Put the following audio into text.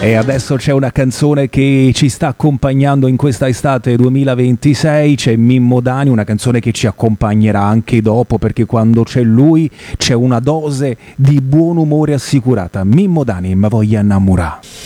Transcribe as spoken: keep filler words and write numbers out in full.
E adesso c'è una canzone che ci sta accompagnando in questa estate duemilaventisei, c'è Mimmo Dani, una canzone che ci accompagnerà anche dopo, perché quando c'è lui c'è una dose di buon umore assicurata. Mimmo Dani, ma voglia innamorare.